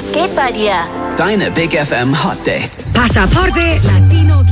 Was geht bei dir? Deine Big FM Hot Dates. Passaporte Latino.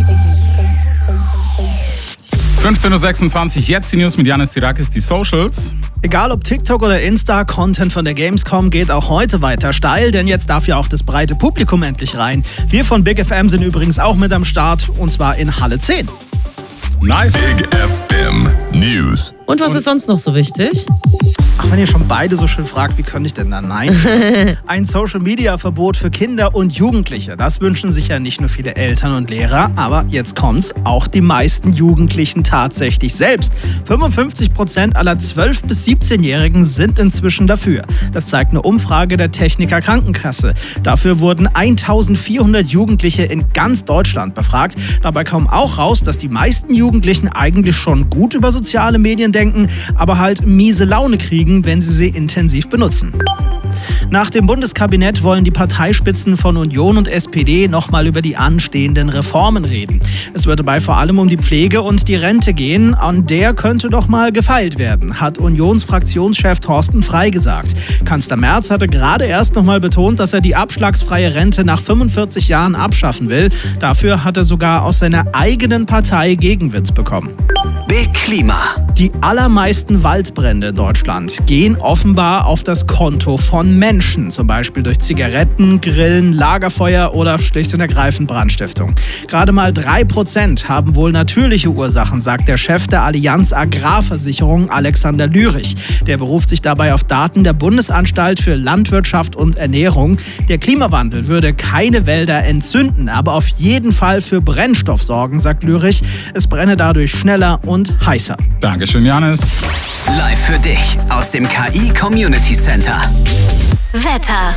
15.26 Uhr, jetzt die News mit Janis Tirakis, die Socials. Egal ob TikTok oder Insta, Content von der Gamescom geht auch heute weiter steil, denn jetzt darf ja auch das breite Publikum endlich rein. Wir von Big FM sind übrigens auch mit am Start, und zwar in Halle 10. Nice. Big FM News. Und was ist sonst noch so wichtig? Ach, wenn ihr schon beide so schön fragt, wie könnte ich denn da nein? Ein Social-Media-Verbot für Kinder und Jugendliche. Das wünschen sich ja nicht nur viele Eltern und Lehrer, aber jetzt kommt's, auch die meisten Jugendlichen tatsächlich selbst. 55% aller 12- bis 17-Jährigen sind inzwischen dafür. Das zeigt eine Umfrage der Techniker Krankenkasse. Dafür wurden 1400 Jugendliche in ganz Deutschland befragt. Dabei kam auch raus, dass die meisten Jugendlichen eigentlich schon gut über soziale Medien denken, aber halt miese Laune kriegen, wenn sie sie intensiv benutzen. Nach dem Bundeskabinett wollen die Parteispitzen von Union und SPD nochmal über die anstehenden Reformen reden. Es wird dabei vor allem um die Pflege und die Rente gehen. An der könnte doch mal gefeilt werden, hat Unionsfraktionschef Thorsten Frey gesagt. Kanzler Merz hatte gerade erst nochmal betont, dass er die abschlagsfreie Rente nach 45 Jahren abschaffen will. Dafür hat er sogar aus seiner eigenen Partei Gegenwind bekommen. Big Klima. Die allermeisten Waldbrände in Deutschland gehen offenbar auf das Konto von Menschen, zum Beispiel durch Zigaretten, Grillen, Lagerfeuer oder schlicht und ergreifend Brandstiftung. Gerade mal 3% haben wohl natürliche Ursachen, sagt der Chef der Allianz Agrarversicherung, Alexander Lürich. Der beruft sich dabei auf Daten der Bundesanstalt für Landwirtschaft und Ernährung. Der Klimawandel würde keine Wälder entzünden, aber auf jeden Fall für Brennstoff sorgen, sagt Lürich. Es brenne dadurch schneller und heißer. Dankeschön, Janis. Live für dich aus dem KI Community Center. Wetter.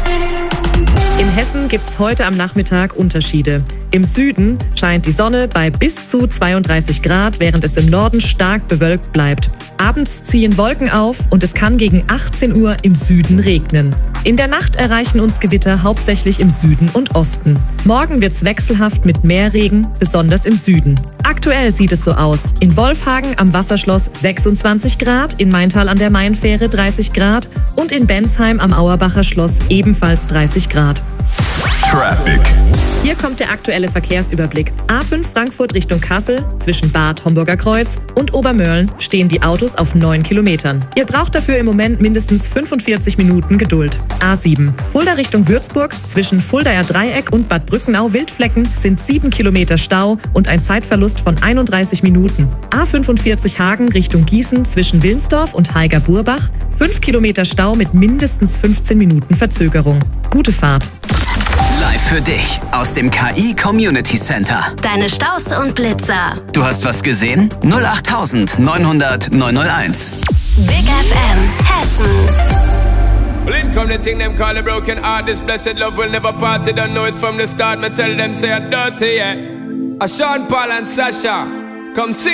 In Hessen gibt's heute am Nachmittag Unterschiede. Im Süden scheint die Sonne bei bis zu 32 Grad, während es im Norden stark bewölkt bleibt. Abends ziehen Wolken auf und es kann gegen 18 Uhr im Süden regnen. In der Nacht erreichen uns Gewitter hauptsächlich im Süden und Osten. Morgen wird's wechselhaft mit mehr Regen, besonders im Süden. Aktuell sieht es so aus. In Wolfhagen am Wasserschloss 26 Grad, in Maintal an der Mainfähre 30 Grad und in Bensheim am Auerbacher Schloss ebenfalls 30 Grad. Traffic. Hier kommt der aktuelle Verkehrsüberblick. A5 Frankfurt Richtung Kassel, zwischen Bad Homburger Kreuz und Obermörlen stehen die Autos auf 9 Kilometern. Ihr braucht dafür im Moment mindestens 45 Minuten Geduld. A7 Fulda Richtung Würzburg, zwischen Fuldaer Dreieck und Bad Brückenau-Wildflecken sind 7 Kilometer Stau und ein Zeitverlust von 31 Minuten. A45 Hagen Richtung Gießen, zwischen Wilnsdorf und Haiger-Burbach, 5 Kilometer Stau mit mindestens 15 Minuten Verzögerung. Gute Fahrt. Live für dich aus dem KI Community Center. Deine Staus und Blitzer. Du hast was gesehen? 08000 900 901. Big FM Hessen. Well, in come the thing them call a broken heart. This blessed love will never part. You don't know it from the start. Me tell them say I'm dirty, yeah. A Sean Paul and Sasha, come sing.